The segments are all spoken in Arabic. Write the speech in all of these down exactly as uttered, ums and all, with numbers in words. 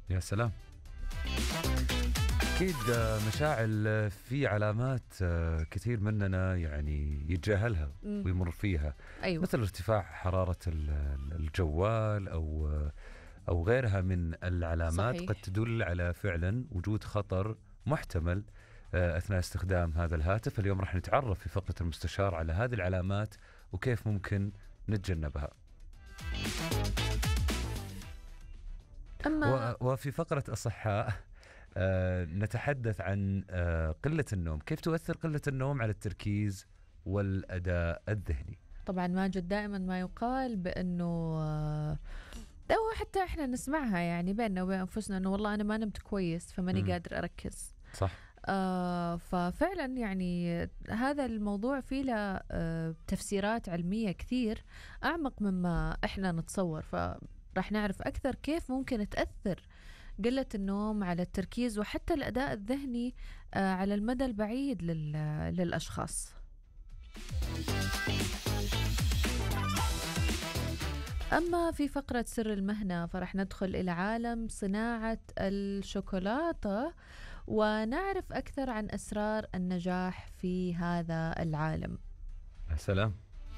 يا سلام. أكيد مشاعل في علامات كثير مننا يعني يتجاهلها مم. ويمر فيها. أيوة. مثل ارتفاع حرارة الجوال أو أو غيرها من العلامات. صحيح. قد تدل على فعلا وجود خطر محتمل أثناء استخدام هذا الهاتف. اليوم راح نتعرف في فقرة المستشار على هذه العلامات وكيف ممكن نتجنبها. أما وفي فقرة أصحاء آه نتحدث عن آه قلة النوم، كيف تؤثر قلة النوم على التركيز والأداء الذهني. طبعا ماجد دائما ما يقال بأنه أو حتى إحنا نسمعها يعني بيننا وبين أنفسنا أنه والله أنا ما نمت كويس فماني م. قادر أركز. صح. آه ففعلا يعني هذا الموضوع فيه له آه تفسيرات علمية كثير أعمق مما إحنا نتصور، فرح نعرف أكثر كيف ممكن تأثر قلة النوم على التركيز وحتى الأداء الذهني آه على المدى البعيد للأشخاص. أما في فقرة سر المهنة فرح ندخل إلى عالم صناعة الشوكولاتة ونعرف أكثر عن أسرار النجاح في هذا العالم. يا سلام.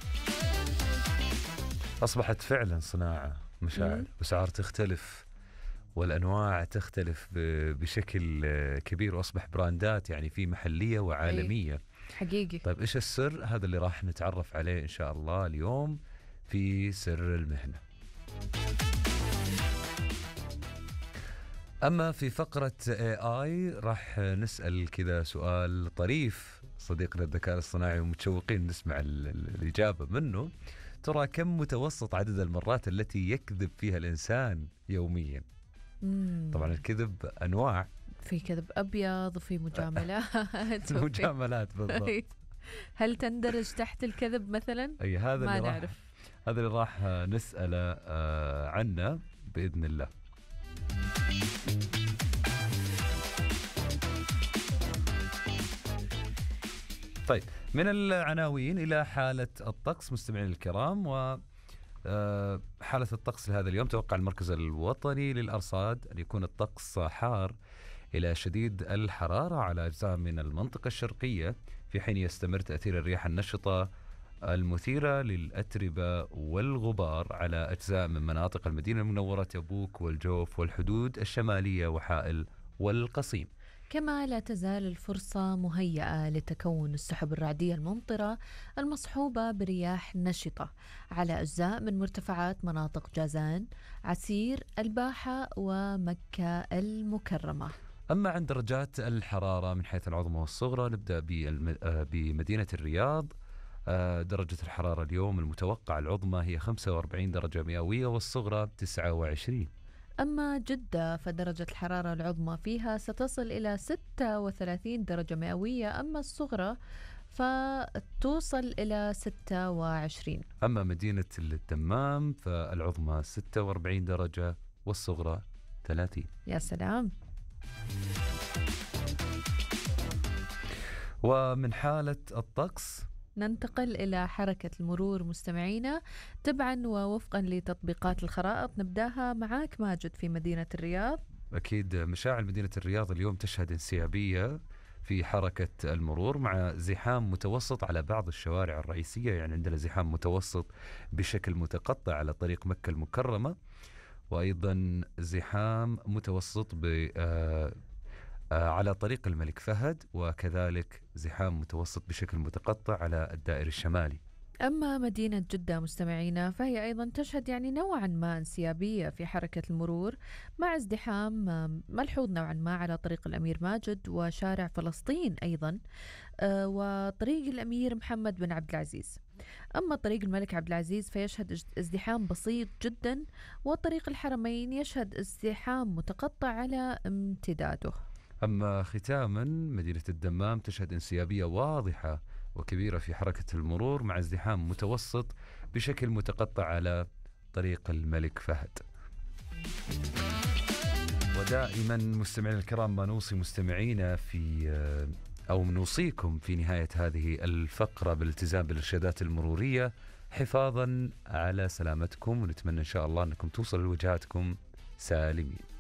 أصبحت فعلا صناعة مشاعل وسعر تختلف والأنواع تختلف بشكل كبير وأصبح براندات يعني في محلية وعالمية. حقيقي. طيب إيش السر؟ هذا اللي راح نتعرف عليه إن شاء الله اليوم في سر المهنة. أما في فقرة إيه آي راح نسأل كذا سؤال طريف صديقنا الذكاء الصناعي ومتشوقين نسمع الإجابة منه. ترى كم متوسط عدد المرات التي يكذب فيها الإنسان يوميا؟ مم. طبعا الكذب أنواع، في كذب أبيض وفي مجاملات. المجاملات بالضبط. هل تندرج تحت الكذب مثلا؟ أي هذا ما اللي نعرف. راح هذا اللي راح نسأله عنه بإذن الله. طيب من العناوين إلى حالة الطقس مستمعين الكرام. و حالة الطقس لهذا اليوم توقع المركز الوطني للأرصاد أن يكون الطقس حار إلى شديد الحرارة على أجزاء من المنطقة الشرقية، في حين يستمر تأثير الرياح النشطة المثيرة للأتربة والغبار على أجزاء من مناطق المدينة المنورة تبوك والجوف والحدود الشمالية وحائل والقصيم. كما لا تزال الفرصة مهيئة لتكون السحب الرعدية الممطرة المصحوبة برياح نشطة على أجزاء من مرتفعات مناطق جازان، عسير، الباحة ومكة المكرمة. أما عن درجات الحرارة من حيث العظمى والصغرى نبدأ بمدينة الرياض. درجة الحرارة اليوم المتوقع العظمى هي خمسة وأربعين درجة مئوية والصغرى تسعة وعشرين. أما جدة فدرجة الحرارة العظمى فيها ستصل إلى ستة وثلاثين درجة مئوية، أما الصغرى فتوصل إلى ستة وعشرين. أما مدينة الدمام فالعظمى ستة وأربعين درجة والصغرى ثلاثين. يا سلام. ومن حالة الطقس ننتقل إلى حركة المرور مستمعينا تبعا ووفقا لتطبيقات الخرائط. نبداها معاك ماجد في مدينة الرياض. أكيد مشاعل مدينة الرياض اليوم تشهد انسيابية في حركة المرور مع زحام متوسط على بعض الشوارع الرئيسية. يعني عندنا زحام متوسط بشكل متقطع على طريق مكة المكرمة، وأيضا زحام متوسط ب على طريق الملك فهد، وكذلك زحام متوسط بشكل متقطع على الدائري الشمالي. أما مدينة جدة مستمعينا فهي أيضا تشهد يعني نوعا ما انسيابية في حركة المرور مع ازدحام ملحوظ نوعا ما على طريق الأمير ماجد وشارع فلسطين أيضا وطريق الأمير محمد بن عبد العزيز. أما طريق الملك عبد العزيز فيشهد ازدحام بسيط جدا، وطريق الحرمين يشهد ازدحام متقطع على امتداده. أما ختاما مدينة الدمام تشهد انسيابية واضحة وكبيرة في حركة المرور مع ازدحام متوسط بشكل متقطع على طريق الملك فهد. ودائما مستمعين الكرام ما نوصي مستمعينا في أو نوصيكم في نهاية هذه الفقرة بالالتزام بالإرشادات المرورية حفاظا على سلامتكم، ونتمنى إن شاء الله أنكم توصلوا لوجهاتكم سالمين.